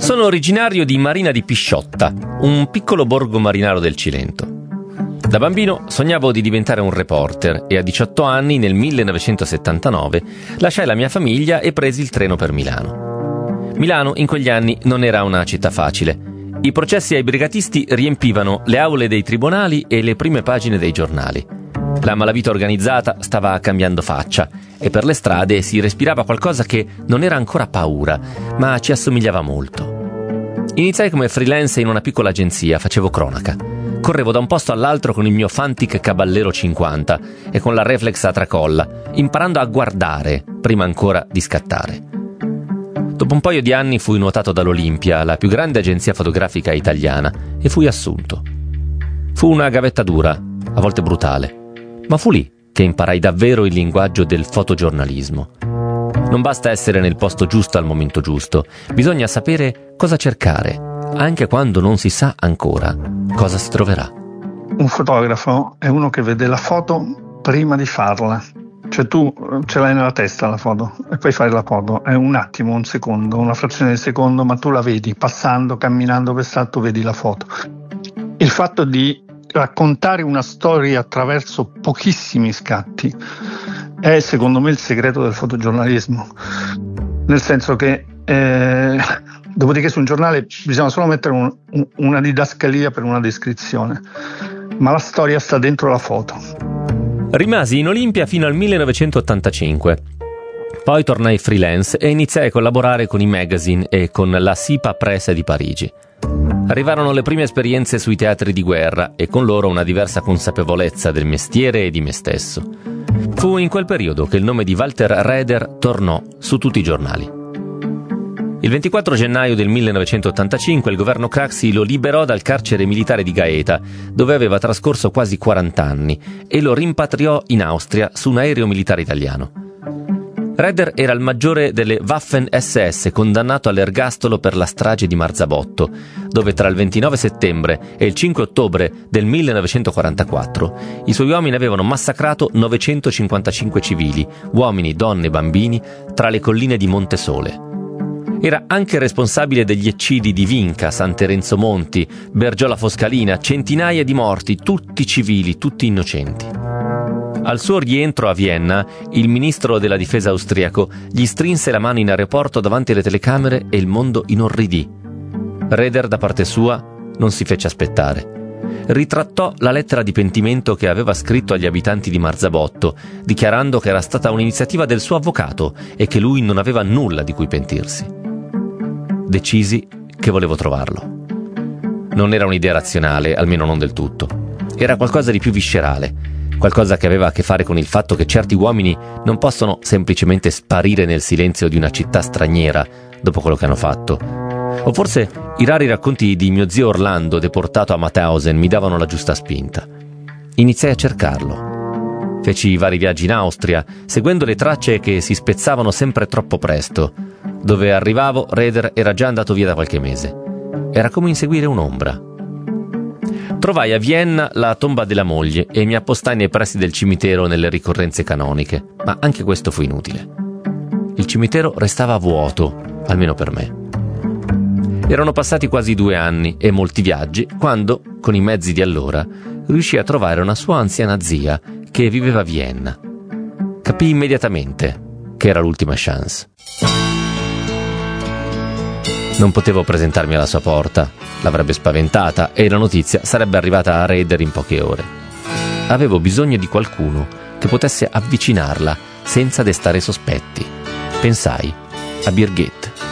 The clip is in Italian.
Sono originario di Marina di Pisciotta, un piccolo borgo marinaro del Cilento. Da bambino sognavo di diventare un reporter e a 18 anni, nel 1979, lasciai la mia famiglia e presi il treno per Milano. Milano in quegli anni non era una città facile. I processi ai brigatisti riempivano le aule dei tribunali e le prime pagine dei giornali. La malavita organizzata stava cambiando faccia e per le strade si respirava qualcosa che non era ancora paura, ma ci assomigliava molto. Iniziai come freelance in una piccola agenzia, facevo cronaca. Correvo da un posto all'altro con il mio Fantic Caballero 50 e con la reflex a tracolla, imparando a guardare prima ancora di scattare. Dopo un paio di anni fui nuotato dall'Olimpia, la più grande agenzia fotografica italiana, e fui assunto. Fu una gavetta dura, a volte brutale, ma fu lì che imparai davvero il linguaggio del fotogiornalismo. Non basta essere nel posto giusto al momento giusto, bisogna sapere cosa cercare, anche quando non si sa ancora cosa si troverà. Un fotografo è uno che vede la foto prima di farla. Cioè tu ce l'hai nella testa la foto e poi fai la foto. È un attimo, un secondo, una frazione di secondo, ma tu la vedi passando, camminando per strada, tu vedi la foto. Il fatto di raccontare una storia attraverso pochissimi scatti è secondo me il segreto del fotogiornalismo, nel senso che dopodiché su un giornale bisogna solo mettere una didascalia per una descrizione, ma la storia sta dentro la foto. Rimasi in Olimpia fino al 1985. Poi tornai freelance e iniziai a collaborare con i magazine e con la SIPA Presse di Parigi. Arrivarono le prime esperienze sui teatri di guerra e con loro una diversa consapevolezza del mestiere e di me stesso. Fu in quel periodo che il nome di Walter Raeder tornò su tutti i giornali. Il 24 gennaio del 1985 il governo Craxi lo liberò dal carcere militare di Gaeta, dove aveva trascorso quasi 40 anni, e lo rimpatriò in Austria su un aereo militare italiano. Raeder era il maggiore delle Waffen-SS, condannato all'ergastolo per la strage di Marzabotto, dove tra il 29 settembre e il 5 ottobre del 1944 i suoi uomini avevano massacrato 955 civili, uomini, donne e bambini, tra le colline di Montesole. Era anche responsabile degli eccidi di Vinca, San Terenzo Monti, Bergiola Foscalina, centinaia di morti, tutti civili, tutti innocenti. Al suo rientro a Vienna, il ministro della difesa austriaco gli strinse la mano in aeroporto davanti alle telecamere e il mondo inorridì. Raeder, da parte sua, non si fece aspettare. Ritrattò la lettera di pentimento che aveva scritto agli abitanti di Marzabotto, dichiarando che era stata un'iniziativa del suo avvocato e che lui non aveva nulla di cui pentirsi. Decisi che volevo trovarlo. Non era un'idea razionale, almeno non del tutto. Era qualcosa di più viscerale. Qualcosa che aveva a che fare con il fatto che certi uomini non possono semplicemente sparire nel silenzio di una città straniera dopo quello che hanno fatto. O forse i rari racconti di mio zio Orlando, deportato a Mauthausen, mi davano la giusta spinta. Iniziai a cercarlo. Feci vari viaggi in Austria, seguendo le tracce che si spezzavano sempre troppo presto. Dove arrivavo, Raeder era già andato via da qualche mese. Era come inseguire un'ombra. Trovai a Vienna la tomba della moglie e mi appostai nei pressi del cimitero nelle ricorrenze canoniche, ma anche questo fu inutile. Il cimitero restava vuoto, almeno per me. Erano passati quasi 2 anni e molti viaggi quando, con i mezzi di allora, riuscii a trovare una sua anziana zia che viveva a Vienna. Capii immediatamente che era l'ultima chance. Non potevo presentarmi alla sua porta, l'avrebbe spaventata e la notizia sarebbe arrivata a Raeder in poche ore. Avevo bisogno di qualcuno che potesse avvicinarla senza destare sospetti. Pensai a Birgit.